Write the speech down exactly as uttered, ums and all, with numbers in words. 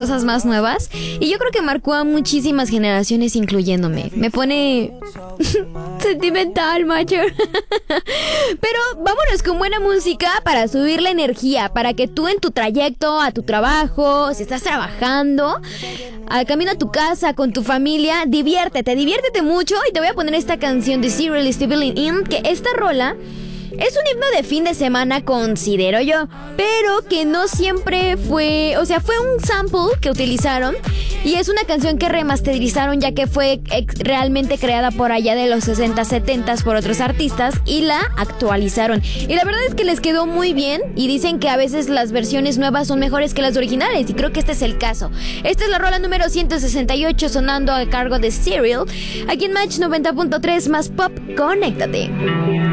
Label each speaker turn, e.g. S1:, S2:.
S1: cosas más nuevas. Y yo creo que marcó a muchísimas generaciones, incluyéndome. Me pone sentimental, macho. Pero vámonos con buena música para subir la energía, para que tú en tu trayecto a tu trabajo, si estás trabajando, al camino a tu casa, con tu familia, diviértete, diviértete mucho. Y te voy a poner esta canción de Serial y Steve In, que esta rola es un himno de fin de semana, considero yo, pero que no siempre fue, o sea, fue un sample que utilizaron y es una canción que remasterizaron, ya que fue ex- realmente creada por allá de los sesenta, setenta por otros artistas y la actualizaron. Y la verdad es que les quedó muy bien y dicen que a veces las versiones nuevas son mejores que las originales y creo que este es el caso. Esta es la rola número ciento sesenta y ocho sonando a cargo de Serial, aquí en Match noventa punto tres más pop, conéctate.